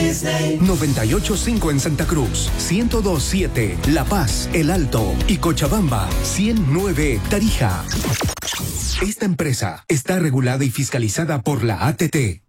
Disney. 98.5 en Santa Cruz, 102.7 La Paz, El Alto y Cochabamba, 109 Tarija. Esta empresa está regulada y fiscalizada por la ATT.